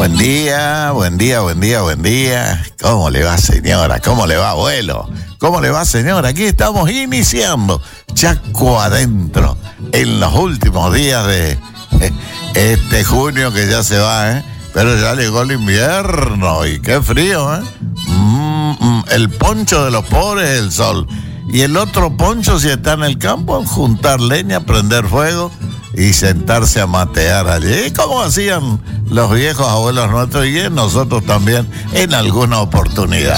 Buen día, buen día, buen día, buen día. ¿Cómo le va, señora? ¿Cómo le va, abuelo? ¿Cómo le va, señora? Aquí estamos iniciando Chaco Adentro en los últimos días de este junio que ya se va, ¿eh? Pero ya llegó el invierno y qué frío, ¿eh? El poncho de los pobres es el sol. Y el otro poncho, si está en el campo, juntar leña, prender fuego y sentarse a matear allí, como hacían los viejos abuelos nuestros y nosotros también en alguna oportunidad.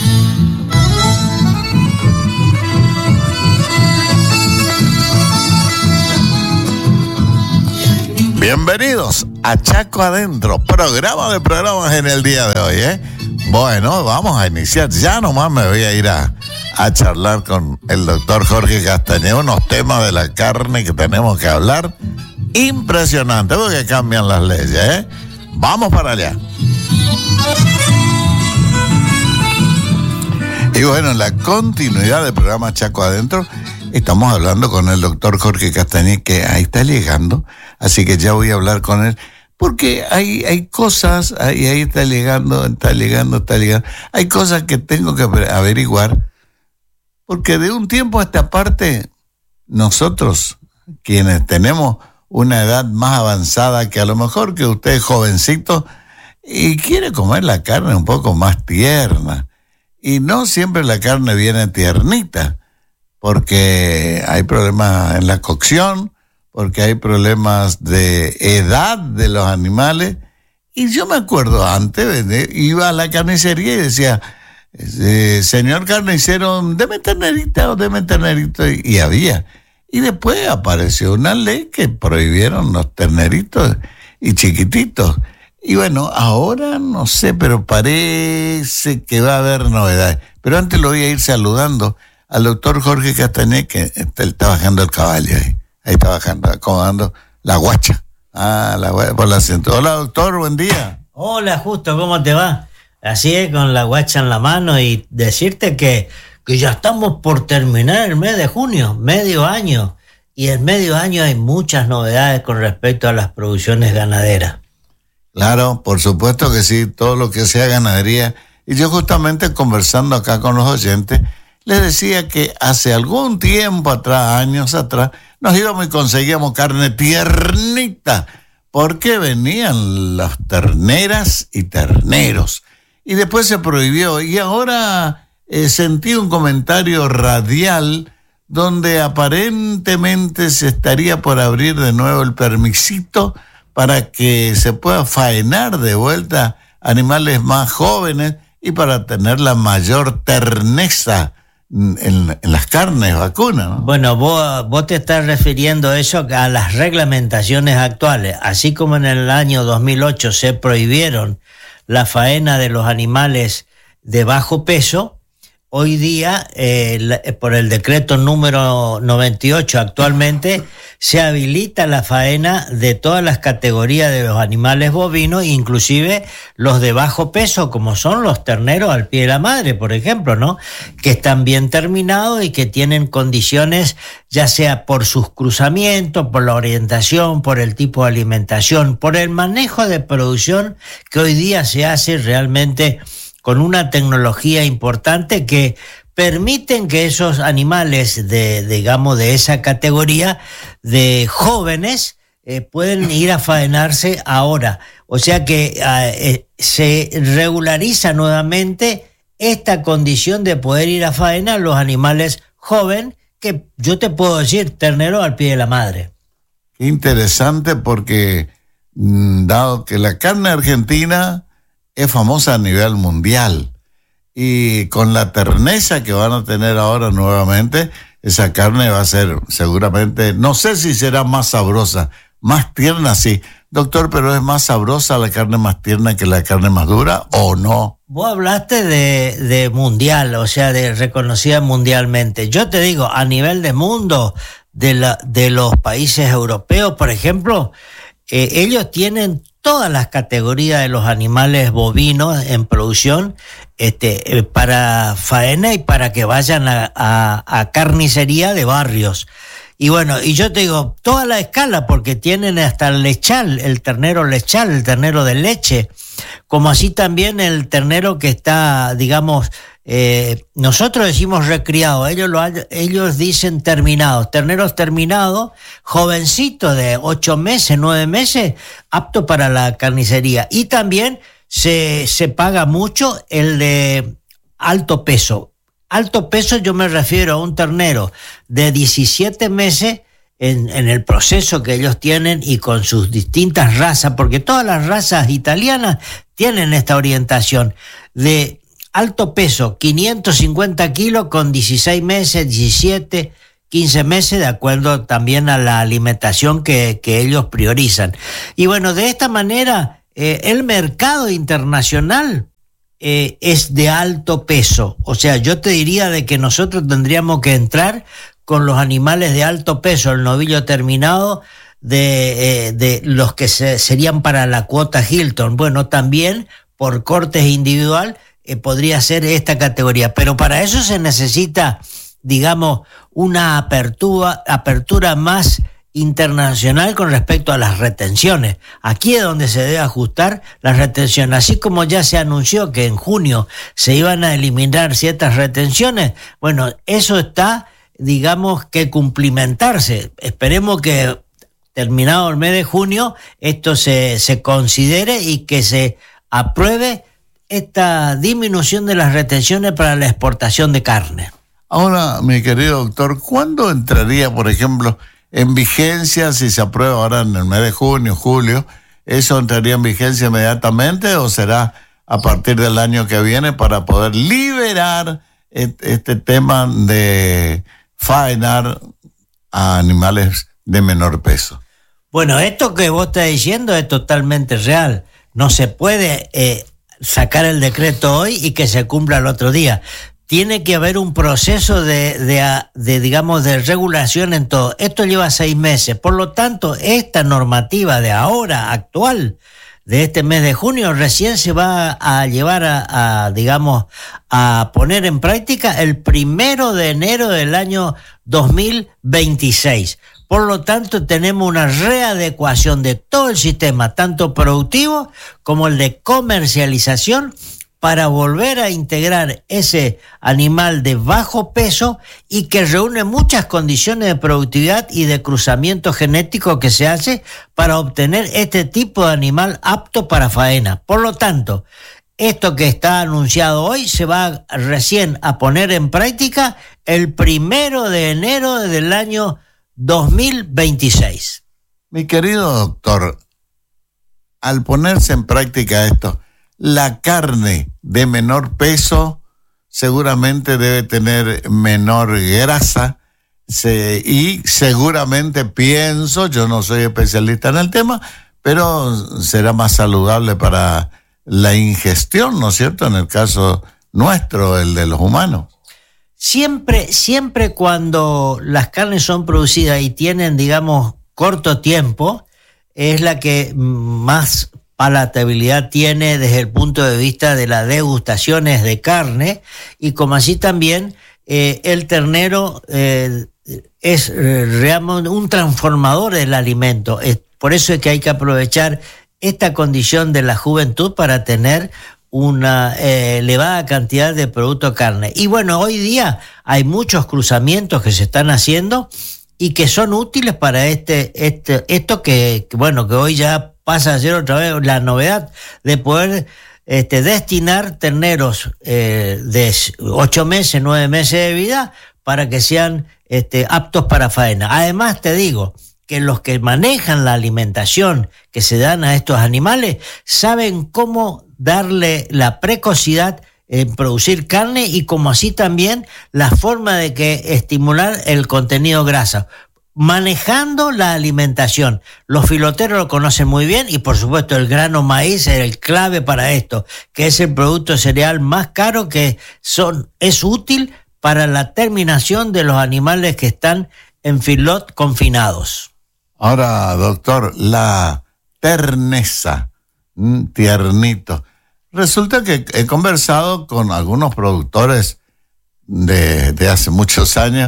Bienvenidos a Chaco Adentro, programa de programas en el día de hoy, ¿eh? Bueno, vamos a iniciar. Ya nomás me voy a ir a charlar con el doctor Jorge Castañeda unos temas de la carne que tenemos que hablar. Impresionante, porque cambian las leyes, ¿eh? Vamos para allá. Y bueno, en la continuidad del programa Chaco Adentro, estamos hablando con el doctor Jorge Castañeda, que ahí está llegando, así que ya voy a hablar con él, porque hay cosas, ahí está llegando, hay cosas que tengo que averiguar, porque de un tiempo a esta parte, nosotros, quienes tenemos una edad más avanzada que a lo mejor que usted es jovencito y quiere comer la carne un poco más tierna, y no siempre la carne viene tiernita, porque hay problemas en la cocción, porque hay problemas de edad de los animales. Y yo me acuerdo antes, iba a la carnicería y decía, señor carnicero, deme ternerita o deme ternerito, y había. Y después apareció una ley que prohibieron los terneritos y chiquititos. Y bueno, ahora no sé, pero parece que va a haber novedades. Pero antes lo voy a ir saludando al doctor Jorge Castañeda, que está bajando el caballo ahí. Ahí está bajando, acomodando la guacha. La guacha por la cintura. Hola, doctor, buen día. Hola, Justo, ¿cómo te va? Así es, con la guacha en la mano, y decirte que ya estamos por terminar el mes de junio, medio año. Y en medio año hay muchas novedades con respecto a las producciones ganaderas. Claro, por supuesto que sí, todo lo que sea ganadería. Y yo justamente conversando acá con los oyentes, les decía que hace algún tiempo atrás, años atrás, nos íbamos y conseguíamos carne tiernita, porque venían las terneras y terneros. Y después se prohibió. Y ahora sentí un comentario radial donde aparentemente se estaría por abrir de nuevo el permisito para que se pueda faenar de vuelta animales más jóvenes y para tener la mayor terneza en las carnes vacunas, ¿no? Bueno, vos te estás refiriendo eso a las reglamentaciones actuales. Así como en el año 2008 se prohibieron la faena de los animales de bajo peso, hoy día, por el decreto número 98 actualmente, se habilita la faena de todas las categorías de los animales bovinos, inclusive los de bajo peso, como son los terneros al pie de la madre, por ejemplo, ¿no? Que están bien terminados y que tienen condiciones, ya sea por sus cruzamientos, por la orientación, por el tipo de alimentación, por el manejo de producción que hoy día se hace realmente con una tecnología importante que permiten que esos animales de esa categoría de jóvenes pueden ir a faenarse ahora. O sea que se regulariza nuevamente esta condición de poder ir a faenar los animales jóvenes, que yo te puedo decir, ternero al pie de la madre. Qué interesante, porque dado que la carne argentina es famosa a nivel mundial, y con la terneza que van a tener ahora nuevamente, esa carne va a ser seguramente, no sé si será más sabrosa, más tierna, sí, doctor, pero ¿es más sabrosa la carne más tierna que la carne más dura o no? Vos hablaste de mundial, o sea, de reconocida mundialmente. Yo te digo, a nivel de mundo, de los países europeos, por ejemplo, ellos tienen todas las categorías de los animales bovinos en producción para faena y para que vayan a carnicería de barrios. Y bueno, y yo te digo, toda la escala, porque tienen hasta el lechal, el ternero lechal, el ternero de leche, como así también el ternero que está, digamos, nosotros decimos recriado, ellos dicen terminados, terneros terminados, jovencitos de 8 meses, 9 meses, apto para la carnicería. Y también se paga mucho el de alto peso. Alto peso yo me refiero a un ternero de 17 meses en el proceso que ellos tienen y con sus distintas razas, porque todas las razas italianas tienen esta orientación de alto peso, 550 kilos con 16 meses, 17, 15 meses, de acuerdo también a la alimentación que ellos priorizan. Y bueno, de esta manera el mercado internacional es de alto peso. O sea, yo te diría de que nosotros tendríamos que entrar con los animales de alto peso, el novillo terminado, de los que serían para la cuota Hilton. Bueno, también por cortes individual podría ser esta categoría, pero para eso se necesita, digamos, una apertura más internacional con respecto a las retenciones. Aquí es donde se debe ajustar la retención, así como ya se anunció que en junio se iban a eliminar ciertas retenciones. Bueno, eso está, digamos, que cumplimentarse. Esperemos que terminado el mes de junio esto se considere y que se apruebe esta disminución de las retenciones para la exportación de carne. Ahora, mi querido doctor, ¿cuándo entraría, por ejemplo, en vigencia, si se aprueba ahora en el mes de junio, julio, eso entraría en vigencia inmediatamente o será a partir del año que viene para poder liberar este tema de faenar a animales de menor peso? Bueno, esto que vos estás diciendo es totalmente real. No se puede sacar el decreto hoy y que se cumpla el otro día. Tiene que haber un proceso digamos, de regulación en todo. Esto lleva 6 meses. Por lo tanto, esta normativa de ahora, actual, de este mes de junio, recién se va a llevar digamos, a poner en práctica el 1 de enero del año 2026. Por lo tanto, tenemos una readecuación de todo el sistema, tanto productivo como el de comercialización, para volver a integrar ese animal de bajo peso y que reúne muchas condiciones de productividad y de cruzamiento genético que se hace para obtener este tipo de animal apto para faena. Por lo tanto, esto que está anunciado hoy se va recién a poner en práctica el 1 de enero del año 2026. Mi querido doctor, al ponerse en práctica esto, la carne de menor peso seguramente debe tener menor grasa y seguramente pienso, yo no soy especialista en el tema, pero será más saludable para la ingestión, ¿no es cierto? En el caso nuestro, el de los humanos. Siempre cuando las carnes son producidas y tienen, digamos, corto tiempo, es la que más palatabilidad tiene desde el punto de vista de las degustaciones de carne, y como así también el ternero es realmente un transformador del alimento. Por eso es que hay que aprovechar esta condición de la juventud para tener una elevada cantidad de producto carne. Y bueno, hoy día hay muchos cruzamientos que se están haciendo y que son útiles para esto que hoy ya pasa a ser otra vez la novedad de poder destinar terneros de 8 meses, 9 meses de vida para que sean aptos para faena. Además, te digo que los que manejan la alimentación que se dan a estos animales saben cómo darle la precocidad en producir carne y como así también la forma de que estimular el contenido grasa, manejando la alimentación. Los filoteros lo conocen muy bien y por supuesto el grano maíz es el clave para esto, que es el producto cereal más caro es útil para la terminación de los animales que están en filot confinados. Ahora, doctor, la terneza, tiernito. Resulta que he conversado con algunos productores de hace muchos años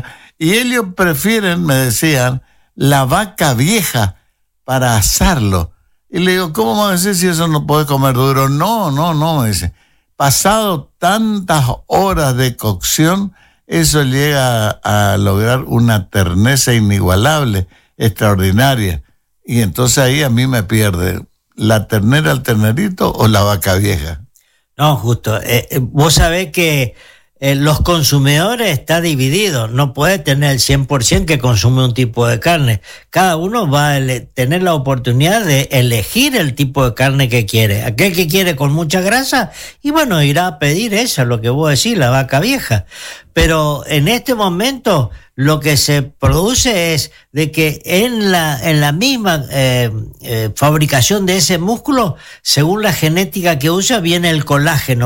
Y ellos prefieren, me decían, la vaca vieja para asarlo. Y le digo, ¿cómo me decís si eso no puede comer duro? No, me dice. Pasado tantas horas de cocción, eso llega a lograr una terneza inigualable, extraordinaria. Y entonces ahí a mí me pierde, ¿la ternera al ternerito o la vaca vieja? No, justo. Vos sabés que los consumidores está dividido. No puede tener el 100% que consume un tipo de carne. Cada uno va a tener la oportunidad de elegir el tipo de carne que quiere. Aquel que quiere con mucha grasa, y bueno, irá a pedir esa, lo que vos decís, la vaca vieja. Pero en este momento lo que se produce es de que en la misma fabricación de ese músculo, según la genética que usa, viene el colágeno.